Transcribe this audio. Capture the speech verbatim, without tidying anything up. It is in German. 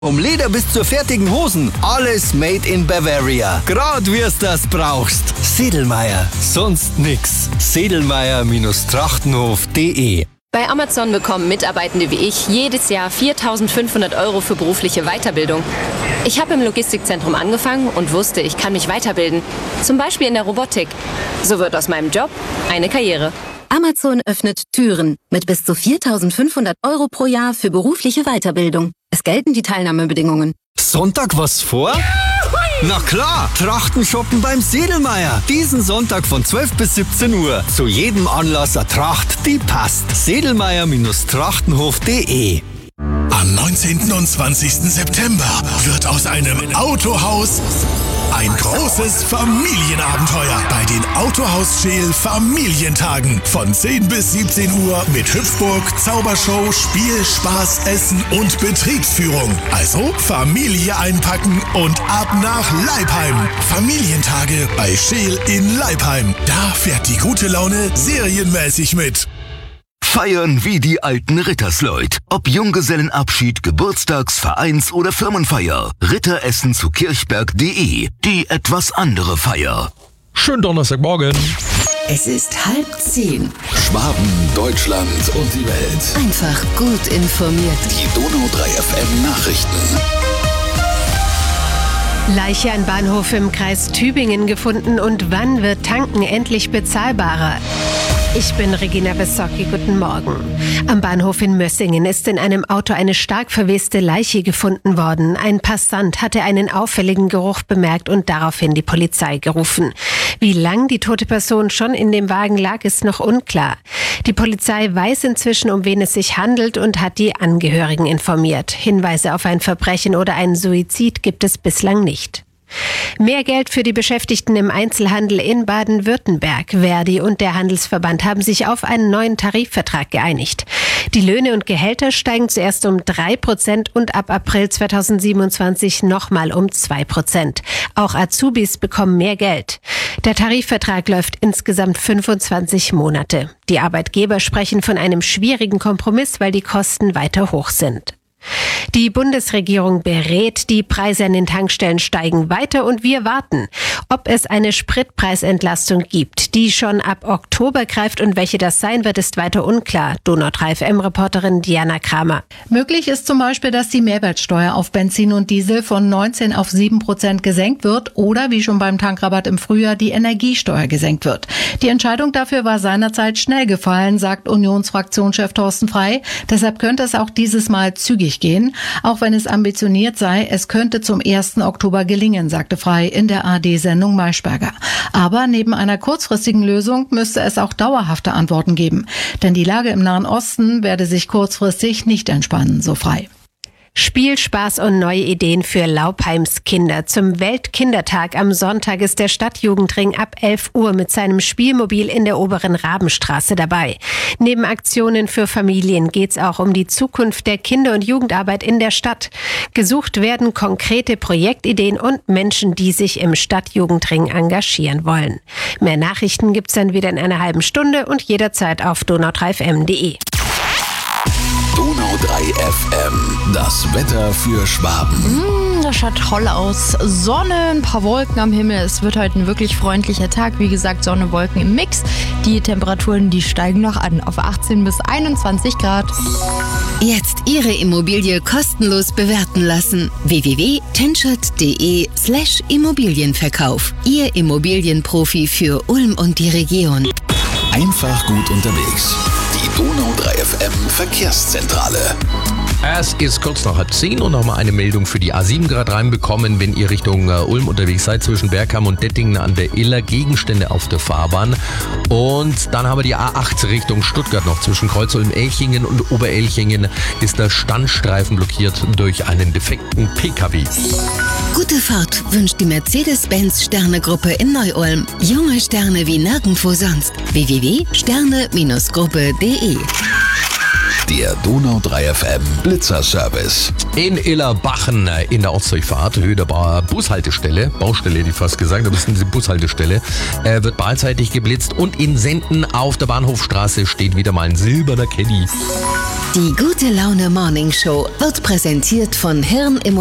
Vom Leder bis zur fertigen Hosen, alles made in Bavaria. Grad wie's das brauchst. Sedlmayr, sonst nix. sedlmayr Trachtenhof punkt de. Bei Amazon bekommen Mitarbeitende wie ich jedes Jahr viertausendfünfhundert Euro für berufliche Weiterbildung. Ich habe im Logistikzentrum angefangen und wusste, ich kann mich weiterbilden. Zum Beispiel in der Robotik. So wird aus meinem Job eine Karriere. Amazon öffnet Türen mit bis zu viertausendfünfhundert Euro pro Jahr für berufliche Weiterbildung. Es gelten die Teilnahmebedingungen. Sonntag was vor? Na klar, Trachten shoppen beim Sedlmayr. Diesen Sonntag von zwölf bis siebzehn Uhr. Zu jedem Anlass eine Tracht, die passt. sedlmayr Trachtenhof punkt de. Am neunzehnten und zwanzigsten September wird aus einem Autohaus ein großes Familienabenteuer bei den Autohaus Scheel Familientagen von zehn bis siebzehn Uhr mit Hüpfburg, Zaubershow, Spiel, Spaß, Essen und Betriebsführung. Also Familie einpacken und ab nach Leipheim. Familientage bei Scheel in Leipheim. Da fährt die gute Laune serienmäßig mit. Feiern wie die alten Rittersleut. Ob Junggesellenabschied, Geburtstags-, Vereins- oder Firmenfeier. Ritteressen zu kirchberg punkt de. Die etwas andere Feier. Schönen Donnerstagmorgen. Es ist halb zehn. Schwaben, Deutschland und die Welt. Einfach gut informiert. Die Donau drei F M Nachrichten. Leiche an Bahnhof im Kreis Tübingen gefunden und wann wird Tanken endlich bezahlbarer? Ich bin Regina Wessocki, guten Morgen. Am Bahnhof in Mössingen ist in einem Auto eine stark verweste Leiche gefunden worden. Ein Passant hatte einen auffälligen Geruch bemerkt und daraufhin die Polizei gerufen. Wie lang die tote Person schon in dem Wagen lag, ist noch unklar. Die Polizei weiß inzwischen, um wen es sich handelt und hat die Angehörigen informiert. Hinweise auf ein Verbrechen oder einen Suizid gibt es bislang nicht. Mehr Geld für die Beschäftigten im Einzelhandel in Baden-Württemberg. Verdi und der Handelsverband haben sich auf einen neuen Tarifvertrag geeinigt. Die Löhne und Gehälter steigen zuerst um drei Prozent und ab April zweitausendsiebenundzwanzig nochmal um zwei Prozent. Auch Azubis bekommen mehr Geld. Der Tarifvertrag läuft insgesamt fünfundzwanzig Monate. Die Arbeitgeber sprechen von einem schwierigen Kompromiss, weil die Kosten weiter hoch sind. Die Bundesregierung berät, die Preise an den Tankstellen steigen weiter und wir warten. Ob es eine Spritpreisentlastung gibt, die schon ab Oktober greift und welche das sein wird, ist weiter unklar. Donau drei F M-Reporterin Diana Kramer. Möglich ist zum Beispiel, dass die Mehrwertsteuer auf Benzin und Diesel von neunzehn auf sieben Prozent gesenkt wird oder, wie schon beim Tankrabatt im Frühjahr, die Energiesteuer gesenkt wird. Die Entscheidung dafür war seinerzeit schnell gefallen, sagt Unionsfraktionschef Thorsten Frey. Deshalb könnte es auch dieses Mal zügig gehen. Auch wenn es ambitioniert sei, es könnte zum ersten Oktober gelingen, sagte Frey in der A R D-Sendung Maischberger. Aber neben einer kurzfristigen Lösung müsste es auch dauerhafte Antworten geben. Denn die Lage im Nahen Osten werde sich kurzfristig nicht entspannen, so Frey. Spiel, Spaß und neue Ideen für Laupheims Kinder. Zum Weltkindertag am Sonntag ist der Stadtjugendring ab elf Uhr mit seinem Spielmobil in der oberen Rabenstraße dabei. Neben Aktionen für Familien geht's auch um die Zukunft der Kinder- und Jugendarbeit in der Stadt. Gesucht werden konkrete Projektideen und Menschen, die sich im Stadtjugendring engagieren wollen. Mehr Nachrichten gibt's dann wieder in einer halben Stunde und jederzeit auf donau drei F M punkt de. Donau drei F M, das Wetter für Schwaben. Mm, das schaut toll aus. Sonne, ein paar Wolken am Himmel. Es wird heute ein wirklich freundlicher Tag. Wie gesagt, Sonne, Wolken im Mix. Die Temperaturen, die steigen noch an auf achtzehn bis einundzwanzig Grad. Jetzt Ihre Immobilie kostenlos bewerten lassen. w w w punkt tenschert punkt de slash Immobilienverkauf. Ihr Immobilienprofi für Ulm und die Region. Einfach gut unterwegs. Die Donau drei F M Verkehrszentrale. Es ist kurz nach halb zehn und nochmal eine Meldung für die A sieben gerade reinbekommen, wenn ihr Richtung Ulm unterwegs seid, zwischen Bergheim und Dettingen an der Iller, Gegenstände auf der Fahrbahn. Und dann haben wir die A acht Richtung Stuttgart noch, zwischen Kreuz-Ulm-Elchingen und Oberelchingen ist der Standstreifen blockiert durch einen defekten P K W. Gute Fahrt wünscht die Mercedes-Benz-Sterne-Gruppe in Neu-Ulm. Junge Sterne wie nirgendwo sonst. w w w punkt sterne Bindestrich gruppe punkt de Der Donau drei F M Blitzerservice. In Illerbachen in der Ortsdurchfahrt, Höhe der ba- Bushaltestelle, Baustelle hätte ich fast gesagt, aber es ist eine Bushaltestelle, äh, wird beidseitig geblitzt und in Senden auf der Bahnhofstraße steht wieder mal ein silberner Caddy. Die gute Laune Morning Show wird präsentiert von Hirn